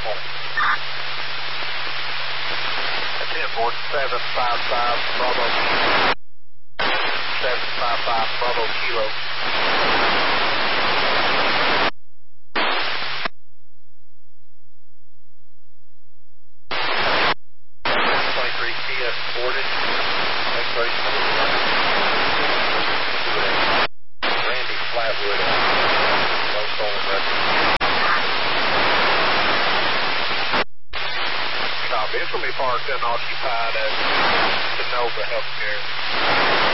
Board 755 Bravo 755 Bravo Kilo. 23 TS boarded. X-ray Randy Flatwood. No stolen record. Copy. It's going to be parked unoccupied at Genova Healthcare.